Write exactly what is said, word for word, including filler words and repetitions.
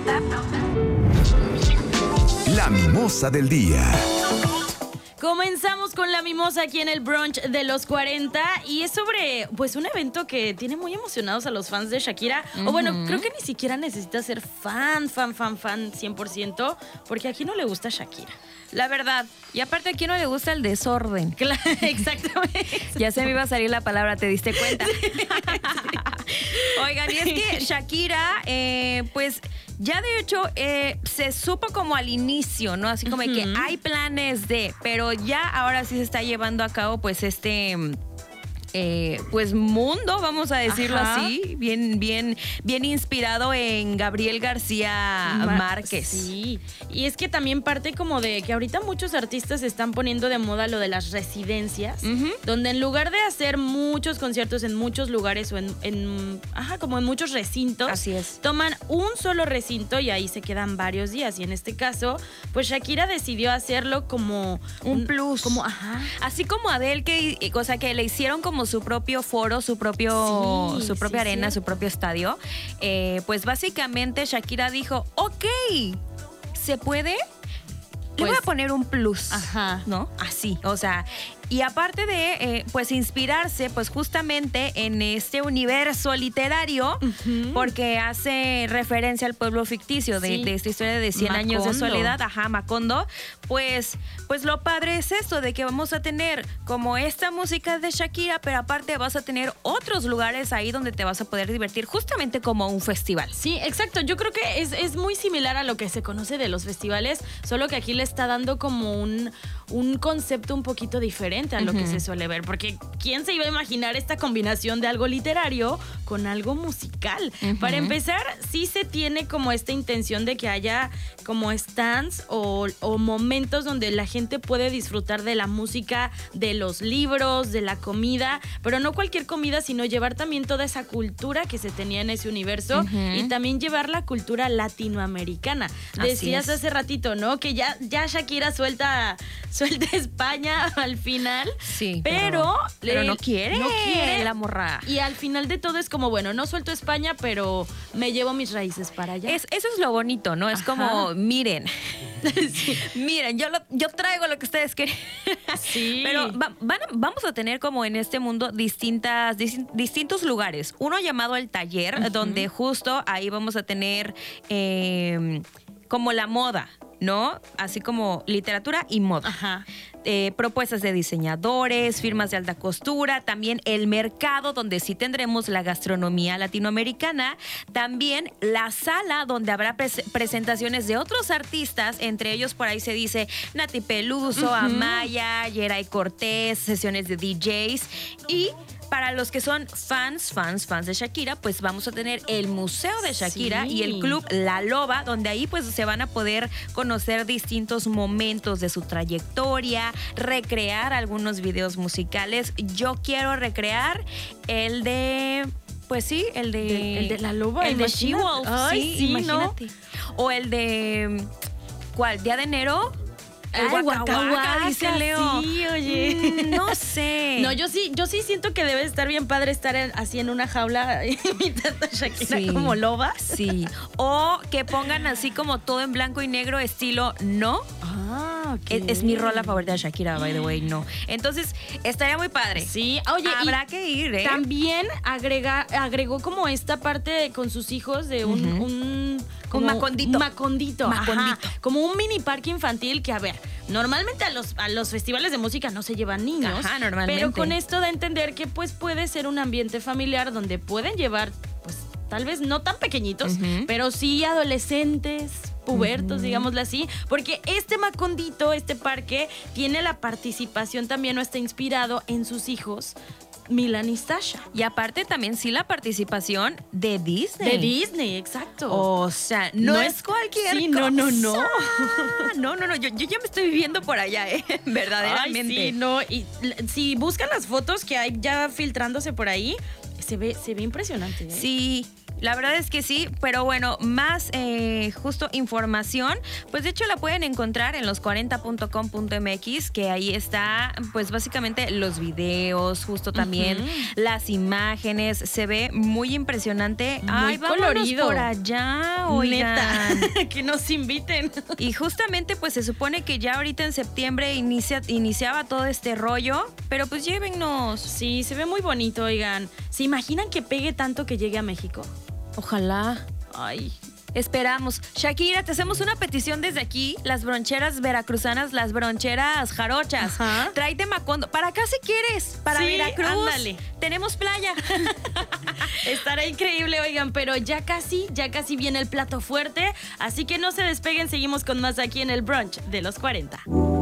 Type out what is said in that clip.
La mimosa del día. Comenzamos con la mimosa aquí en el brunch de los cuarenta y es sobre pues un evento que tiene muy emocionados a los fans de Shakira. Uh-huh. O bueno, creo que ni siquiera necesita ser fan, fan, fan, fan cien por ciento porque aquí no le gusta Shakira. La verdad. Y aparte aquí no le gusta el desorden. Claro, exactamente. Ya se me iba a salir la palabra, ¿te diste cuenta? Oigan, y es que Shakira, eh, pues ya de hecho eh, se supo como al inicio, ¿no? Así como uh-huh. que hay planes de, pero ya ahora sí se está llevando a cabo pues este... Eh, pues mundo, vamos a decirlo Ajá. así, bien, bien, bien inspirado en Gabriel García Ma- Márquez. Sí, y es que también parte como de que ahorita muchos artistas están poniendo de moda lo de las residencias, uh-huh. donde en lugar de hacer muchos conciertos en muchos lugares o en, en ajá, como en muchos recintos, así es. Toman un solo recinto y ahí se quedan varios días. Y en este caso, pues Shakira decidió hacerlo como un, un plus, como ajá, así como Adele, que, o sea, que le hicieron como su propio foro, su propio, sí, su propia sí, arena, sí. su propio estadio. Eh, pues básicamente Shakira dijo, ok, ¿se puede? Le pues, voy a poner un plus, ajá. ¿no? Así, o sea, y aparte de, eh, pues, inspirarse, pues, justamente en este universo literario, uh-huh. porque hace referencia al pueblo ficticio de, sí. de esta historia de cien Macondo. años de soledad, ajá, Macondo, pues, pues lo padre es esto, de que vamos a tener como esta música de Shakira, pero aparte vas a tener otros lugares ahí donde te vas a poder divertir, justamente como un festival. Sí, exacto, yo creo que es, es muy similar a lo que se conoce de los festivales, solo que aquí le está dando como un, un concepto un poquito diferente a lo uh-huh. que se suele ver, porque ¿quién se iba a imaginar esta combinación de algo literario con algo musical? Uh-huh. Para empezar, sí se tiene como esta intención de que haya como stands o, o momentos donde la gente puede disfrutar de la música, de los libros, de la comida, pero no cualquier comida, sino llevar también toda esa cultura que se tenía en ese universo uh-huh. y también llevar la cultura latinoamericana. Así Decías es. hace ratito, ¿no? Que ya, ya Shakira suelta, suelta España al final. Sí, pero, pero, pero le, no quiere. No quiere la morra. Y al final de todo es como, bueno, no suelto España, pero me llevo mis raíces para allá. Es, eso es lo bonito, ¿no? Es Ajá. como, miren, sí. miren, yo, lo, yo traigo lo que ustedes quieren. Sí. Pero va, van a, vamos a tener como en este mundo distintas, distin, distintos lugares. Uno llamado El Taller, uh-huh. donde justo ahí vamos a tener eh, como la moda, ¿no? Así como literatura y moda. Ajá. Eh, propuestas de diseñadores, firmas de alta costura, también el mercado donde sí tendremos la gastronomía latinoamericana, también la sala donde habrá pres- presentaciones de otros artistas, entre ellos por ahí se dice Nati Peluso, uh-huh. Amaya, Yeray Cortés, sesiones de D Js y para los que son fans, fans, fans de Shakira, pues vamos a tener el Museo de Shakira sí. y el Club La Loba, donde ahí pues se van a poder conocer distintos momentos de su trayectoria, recrear algunos videos musicales. Yo quiero recrear el de... Pues sí, el de... de el de La Loba. El de She-Wolf. Ay, sí, imagínate. ¿No? O el de... ¿Cuál? ¿Día de enero? El Ay, Waka Waka, dice Leo. Sí, oye. Mm, no sé. No, yo sí, yo sí siento que debe estar bien padre estar en, así en una jaula imitando a Shakira sí, como loba. Sí. O que pongan así como todo en blanco y negro, estilo no. Ah, okay. es, es mi rola favorita de Shakira, by the way, no. Entonces, estaría muy padre. Sí, oye. Habrá que ir, ¿eh? También agrega, agregó como esta parte con sus hijos de un... Uh-huh. un Como un macondito. Macondito. Macondito. Ajá, como un mini parque infantil que, a ver, normalmente a los, a los festivales de música no se llevan niños. Ajá, normalmente. Pero con esto da a entender que pues puede ser un ambiente familiar donde pueden llevar, pues, tal vez no tan pequeñitos, uh-huh. pero sí adolescentes, pubertos, uh-huh. digámoslo así, porque este Macondito, este parque, tiene la participación también, o está inspirado en sus hijos, Milan y Sasha. Y aparte también sí la participación de Disney. De Disney, exacto. O sea, no, no es cualquier sí, cosa. no, no, no. No, no, no, yo, yo ya me estoy viviendo por allá, ¿eh? Verdaderamente. Ay, sí, no, y si buscan las fotos que hay ya filtrándose por ahí, se ve, se ve impresionante, ¿eh? Sí. La verdad es que sí, pero bueno, más eh, justo información, pues de hecho la pueden encontrar en los cuarenta punto com punto m x, que ahí está, pues básicamente los videos, justo también uh-huh. las imágenes, se ve muy impresionante. Muy Ay, colorido. Por allá, oigan. Neta, que nos inviten. Y justamente pues se supone que ya ahorita en septiembre inicia, iniciaba todo este rollo, pero pues llévennos. Sí, se ve muy bonito, oigan. ¿Se imaginan que pegue tanto que llegue a México? Ojalá. Ay. Esperamos. Shakira, te hacemos una petición desde aquí. Las broncheras veracruzanas, las broncheras jarochas. Ajá. Tráete Macondo. Para acá si quieres. Para sí, Veracruz. Ándale. Tenemos playa. Estará increíble, oigan, pero ya casi, ya casi viene el plato fuerte. Así que no se despeguen, seguimos con más aquí en el brunch de los cuarenta.